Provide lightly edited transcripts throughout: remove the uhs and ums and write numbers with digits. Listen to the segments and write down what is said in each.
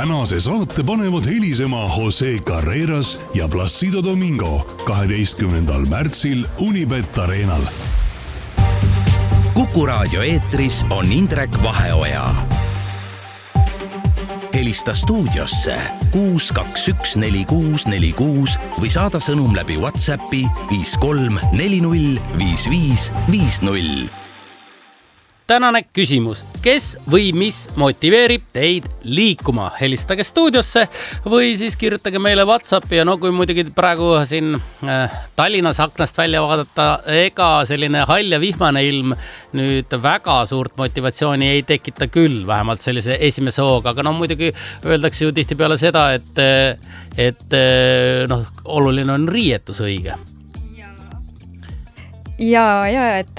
tänase saate panevad helisema Jose Carreras ja Placido Domingo 12. märtsil Unibet Arenal. Kuku Raadio eetris on Indrek Vaheoja. Helista stuudiosse 6214646 või saada sõnum läbi WhatsAppi 53405550. Tänane küsimus. Kes või mis motiveerib teid liikuma? Helistage stuudiosse või siis kirjutage meile WhatsAppi ja kui muidugi praegu siin Tallinnas aknast välja vaadata, ega selline hall ja vihmane ilm nüüd väga suurt motivatsiooni ei tekita küll, vähemalt sellise esimese hooga, aga muidugi öeldakse ju tihtipeale seda, et oluline on riietus õige. Ja et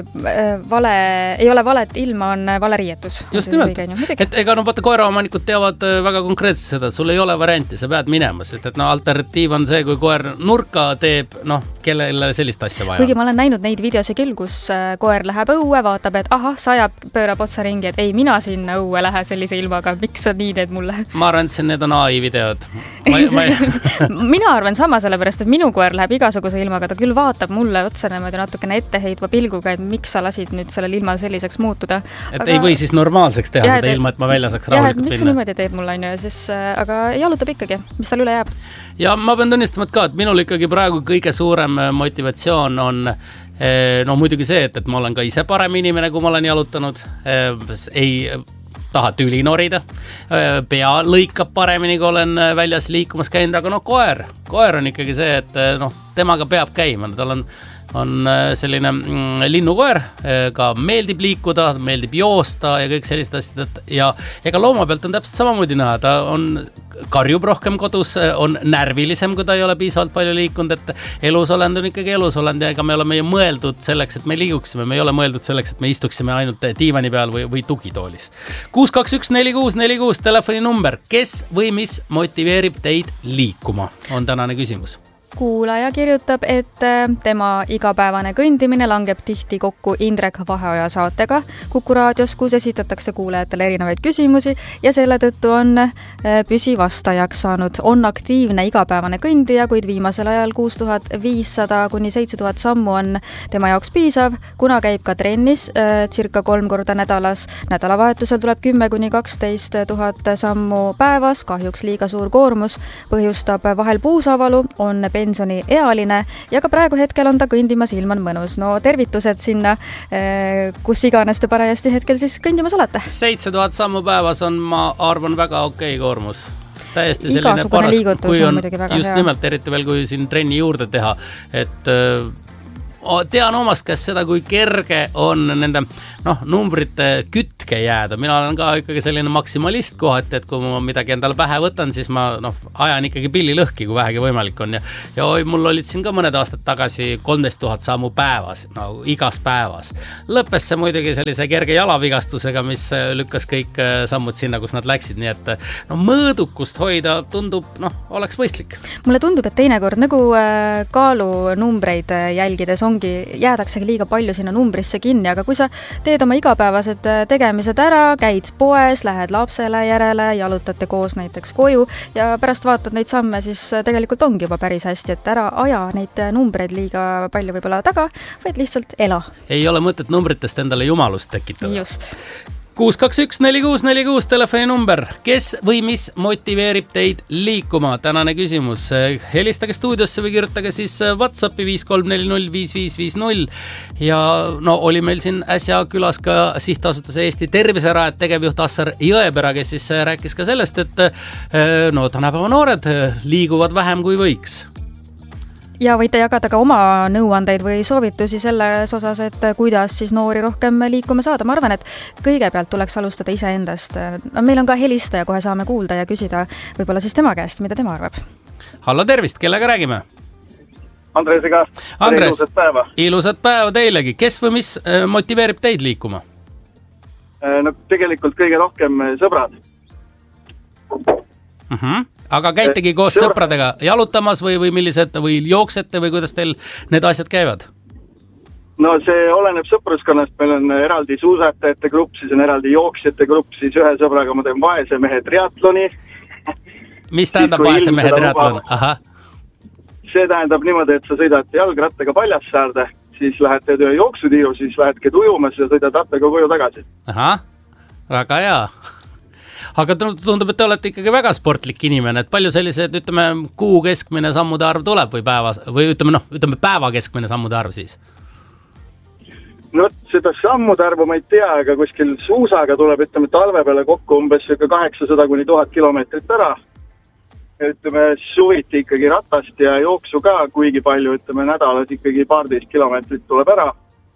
ei ole vale, et ilma on vale riietus. Just nimelt. Et ega vaata koeraomanikud teavad väga konkreetselt seda, sul ei ole varianti, sa pead minema, sest et alternatiiv on see, kui koer nurka teeb, kellele sellist asja vaja. Kuigi ma olen näinud neid videosi küll, kus koer läheb õue, vaatab, et sajab, pöörab otsa ringi, et ei, mina sinna õue lähe sellise ilmaga, miks sa nii teed mulle? Ma arvan, et need on AI videod. Mina arvan sama sellepärast, et minu koer läheb igasuguse ilmaga, ta küll vaatab mulle otsa natukene etteheitva pilguga, et miks sa lasid nüüd sellel ilmal selliseks muutuda. Et ei või siis normaalseks teha seda ilma, et ma välja saaks rahulikult minna. Miks sa niimoodi teed mulle, aga jalutab ikkagi, mis tal üle jääb. Ja ma pean tunnistama, et minul ikkagi praegu kõige suurem motivatsioon on muidugi see, et ma olen ka ise parem inimene, kui ma olen jalutanud. Ei taha tüli norida, pea lõikab paremini, kui olen väljas liikumas käinud, aga koer on ikkagi see, et temaga peab käima, tal on selline linnukoer, ka meeldib liikuda, meeldib joosta ja kõik sellised asjad. Ja ega looma pealt on täpselt samamoodi näha, ta karjub rohkem kodus, on närvilisem, kui ta ei ole piisavalt palju liikunud, et elusolend on ikkagi elusolend ja ega me oleme ju mõeldud selleks, et me liiguksime, me ei ole mõeldud selleks, et me istuksime ainult diivani peal või tugitoolis. 6214646 telefoni number, kes või mis motiveerib teid liikuma, on tänane küsimus. Kuulaja kirjutab, et tema igapäevane kõndimine langeb tihti kokku Indrek Vaheoja saatega Kuku Raadios, kus esitatakse kuulajatele erinevaid küsimusi ja selle tõttu on püsivastajaks saanud. On aktiivne igapäevane kõndija, kuid viimasel ajal 6500 kuni 7000 sammu on tema jaoks piisav, kuna käib ka trennis circa 3 korda nädalas. Nädalavahetusel tuleb 10 kuni 12 000 sammu päevas, kahjuks liiga suur koormus, põhjustab vahel puusavalu, on pensioni ealine ja ka praegu hetkel on ta kõndimas ilman mõnus. Tervitused sinna, kus iganes te parajasti hetkel siis kõndimas olete. 7000 sammu päevas on, ma arvan, väga okei koormus. Täiesti igasugune paras, liigutus on muidugi väga just hea. Nimelt, eriti veel, kui siin trenni juurde teha, et tean omast käest seda, kui kerge on nende numbrite kütke jääda. Mina olen ka ikkagi selline maksimalist kohati, et kui ma midagi endale pähe võtan, siis ma ajan ikkagi pilli lõhki, kui vähegi võimalik on. Ja mul olid siin ka mõned aastad tagasi 13 000 sammu päevas, igas päevas. Lõppes see muidugi sellise kerge jalavigastusega, mis lükkas kõik sammud sinna, kus nad läksid. Nii et mõõdukust hoida tundub, oleks mõistlik. Mulle tundub, et teinekord nagu kaalunumbreid jälgides jäädaksegi liiga palju sinna numbrisse kinni, aga kui sa teed oma igapäevased tegemised ära, käid poes, lähed lapsele järele, jalutate koos näiteks koju ja pärast vaatad neid samme, siis tegelikult ongi juba päris hästi, et ära aja neid numbreid liiga palju võib-olla taga, vaid lihtsalt ela. Ei ole mõtet numbritest endale jumalust tekitada. Just. 6214646 telefoni number. Kes või mis motiveerib teid liikuma? Tänane küsimus. Helistage stuudiosse või kirjutage siis WhatsAppi 53405550. Ja oli meil siin äsja külas ka sihtasutuse Eesti Terviserajad tegevjuht Assar Jõepera, kes siis rääkis ka sellest, et tänapäeva noored liiguvad vähem kui võiks. Ja võite jagada ka oma nõuandeid või soovitusi selles osas, et kuidas siis noori rohkem liikuma saada. Ma arvan, et kõigepealt tuleks alustada iseendast. Meil on ka helistaja, kohe saame kuulda ja küsida võib-olla siis tema käest, mida tema arvab. Hallo, tervist, kellega räägime? Andresega. Andres, ilusat päeva. Ilusat päeva teilegi. Kes või mis motiveerib teid liikuma? Tegelikult kõige rohkem sõbrad. Aga käitegi koos sõpradega jalutamas või millised, või jooksete või kuidas teil need asjad käivad? no see oleneb sõpruskonnast, meil on eraldi suusatajate grupp, siis on eraldi jooksjate grupp, siis ühe sõbraga ma teen vaese mehe triatloni. Mis tähendab vaese mehe triatlon? Aha. See tähendab niimoodi, et sa sõidad jalgrattaga Paljassaarde, siis lähed teed ühe jooksutiiru, siis lähed ujumas ja sõidad rattaga koju tagasi. Aha, väga hea. Aga tundub, et te olete ikkagi väga sportlik inimene, et palju sellised, ütleme, kuu keskmine sammude arv tuleb või ütleme päeva keskmine sammude arv siis? No seda sammude arvu ma ei tea, aga kuskil suusaga tuleb, ütleme, talve peale kokku umbes 800 kuni 1000 kilomeetrit ära. Ütleme, suviti ikkagi ratast ja jooksu ka kuigi palju, ütleme, nädalas ikkagi 12 kilomeetrit tuleb ära.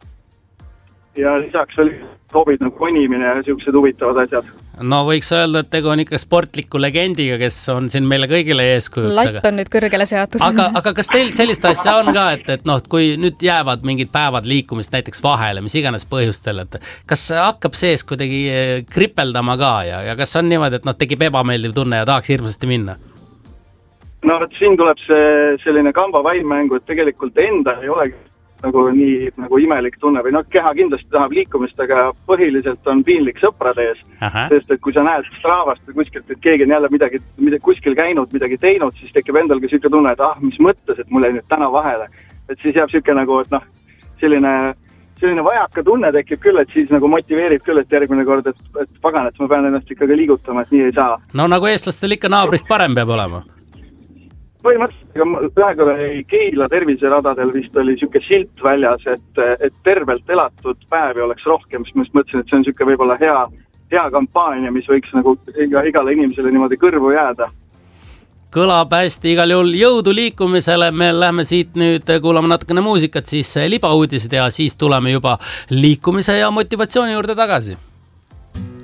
Ja lisaks oli hobid nagu konimine ja sellised huvitavad asjad. No võiks öelda, et tegu on ikka sportliku legendiga, kes on siin meile kõigile eeskujuks. Latt on nüüd kõrgele seatud. Aga kas teil sellist asja on ka, et kui nüüd jäävad mingid päevad liikumist näiteks vahele, mis iganes põhjustel, et kas hakkab sees kuidagi kripeldama ka ja kas on niimoodi, et tekib ebameeldiv tunne ja tahaks hirmsasti minna? No siin tuleb see selline kamba vaimängu, et tegelikult enda ei olegi nagu nii nagu imelik tunne või keha kindlasti tahab liikumist, aga põhiliselt on piinlik sõprade ees. Sest et kui sa näed Stravast või kuskilt, et keegi on jälle midagi kuskil käinud, midagi teinud, siis tekib endal ka selline tunne, et mis mõttes, et mul ei nüüd täna vahele. Et siis jääb selline nagu, et selline vajaka tunne tekib küll, et siis nagu motiveerib küll, et järgmine kord, et pagan, et ma pean ennast ikkagi liigutama, et nii ei saa. No nagu eestlastel ikka naabrist parem peab olema. Põhimõtteliselt ühega oli Keila terviseradadel vist oli siuke silt väljas, et tervelt elatud päevi oleks rohkem, siis ma mõtlesin, et see on siuke võib-olla hea kampaania, mis võiks nagu igale inimesele niimoodi kõrvu jääda. Kõlab hästi, igal juhul jõudu liikumisele, me lähme siit nüüd kuulama natukene muusikat, siis libauudised ja siis tuleme juba liikumise ja motivatsiooni juurde tagasi.